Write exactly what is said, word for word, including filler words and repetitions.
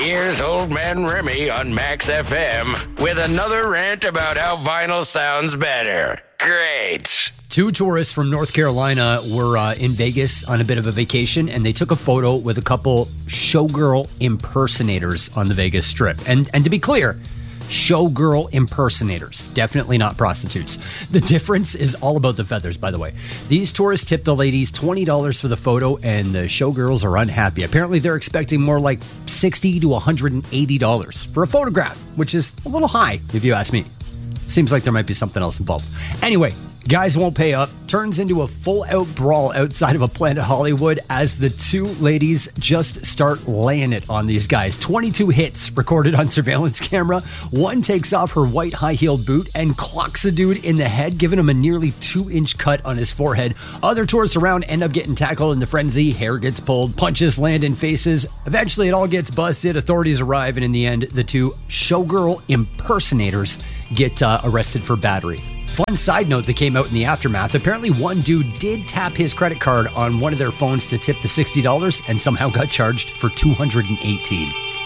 Here's Old Man Remy on Max F M with another rant about how vinyl sounds better. Great. Two tourists from North Carolina were uh, in Vegas on a bit of a vacation, and they took a photo with a couple showgirl impersonators on the Vegas Strip. And and to be clear, showgirl impersonators, definitely not prostitutes. The difference is all about the feathers, by the way. These tourists tipped the ladies twenty dollars for the photo, and the showgirls are unhappy. Apparently, they're expecting more like sixty to one hundred eighty dollars for a photograph, which is a little high, if you ask me. Seems like there might be something else involved. Anyway, guys won't pay up. Turns into a full-out brawl outside of a Planet Hollywood as the two ladies just start laying it on these guys. twenty-two hits recorded on surveillance camera. One takes off her white high-heeled boot and clocks a dude in the head, giving him a nearly two-inch cut on his forehead. Other tourists around end up getting tackled in the frenzy. Hair gets pulled. Punches land in faces. Eventually, it all gets busted. Authorities arrive, and in the end, the two showgirl impersonators get uh, arrested for battery. Fun side note that came out in the aftermath. Apparently one dude did tap his credit card on one of their phones to tip the sixty dollars and somehow got charged for two hundred eighteen dollars.